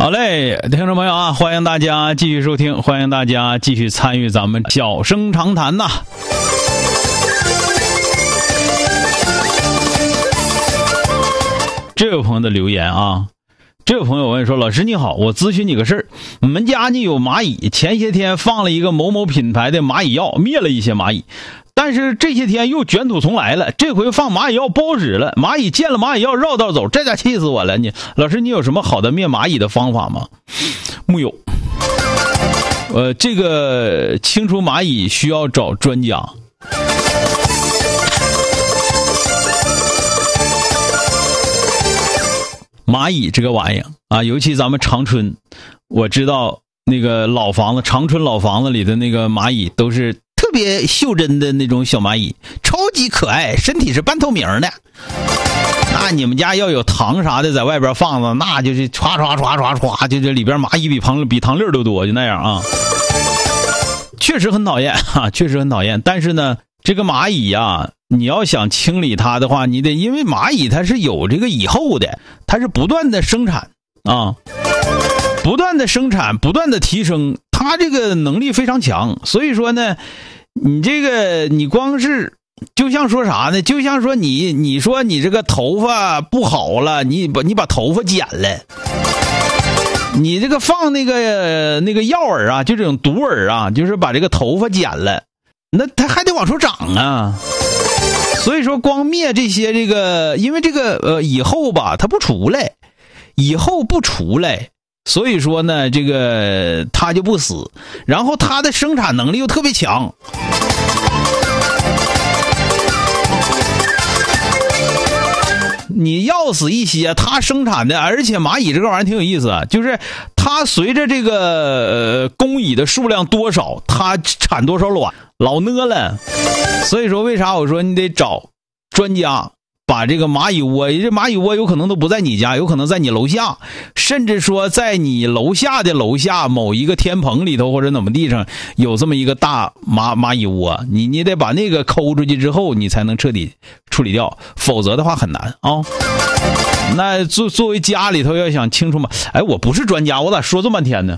好嘞，听众朋友啊，欢迎大家继续收听，欢迎大家继续参与咱们小声长谈呐。这位朋友的留言啊，这位朋友问说，老师你好，我咨询你个事儿，我们家呢有蚂蚁，前些天放了一个某某品牌的蚂蚁药，灭了一些蚂蚁，但是这些天又卷土重来了，这回放蚂蚁药不好使了，蚂蚁见了蚂蚁药绕道走，这下气死我了。老师你有什么好的灭蚂蚁的方法吗？木有。这个清除蚂蚁需要找专家。蚂蚁这个玩意儿啊，尤其咱们长春，我知道那个老房子，长春老房子里的那个蚂蚁都是特别袖珍的那种小蚂蚁，超级可爱，身体是半透明的。那你们家要有糖啥的在外边放着，那就是唰唰唰唰唰，就这里边蚂蚁比糖粒都多，就那样啊。确实很讨厌啊，确实很讨厌。但是呢，这个蚂蚁呀，你要想清理它的话，你得，因为蚂蚁它是有这个蚁后的，它是不断的生产啊，不断的生产，不断的提升，它这个能力非常强。所以说呢，你这个你光是就像说啥呢？就像说你说你这个头发不好了，你把头发剪了，你这个放那个药饵啊，就这种毒饵啊，就是把这个头发剪了，那它还得往出长啊。所以说光灭这些这个，因为这个以后吧它不出来，以后不出来，所以说呢这个它就不死，然后它的生产能力又特别强。你要死一些，它生产的，而且蚂蚁这个玩意儿挺有意思啊，就是它随着这个工蚁的数量多少，它产多少卵，老呢了。所以说为啥我说你得找专家把这个蚂蚁窝，这蚂蚁窝有可能都不在你家，有可能在你楼下，甚至说在你楼下的楼下某一个天棚里头或者怎么地上有这么一个大蚂蚁窝，你得把那个抠出去之后你才能彻底处理掉，否则的话很难啊。那作为家里头要想清楚嘛，哎，我不是专家，我咋说这么半天呢？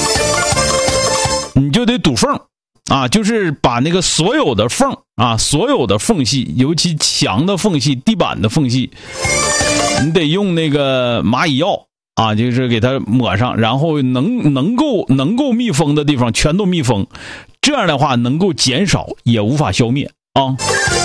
你就得堵缝啊，就是把那个所有的缝啊，所有的缝隙，尤其墙的缝隙、地板的缝隙，你得用那个蚂蚁药啊，就是给它抹上，然后能够密封的地方全都密封，这样的话能够减少，也无法消灭啊。